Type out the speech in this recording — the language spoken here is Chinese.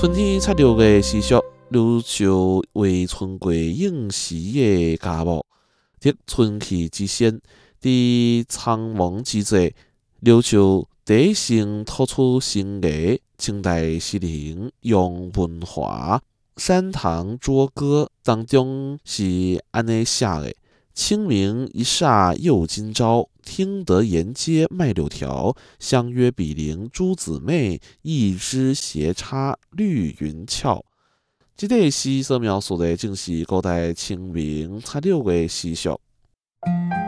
春天插柳的习俗，愈受为春过应时的家务，得春气之先。伫苍茫之际，柳树第一声吐出新芽。清代诗人杨文华《山堂作歌》当中是安尼写的：清明一霎又今朝，听得沿街卖柳条。相约比邻诸姊妹，一枝斜插绿云俏。这个诗所描述的正是古代清明插柳的习俗。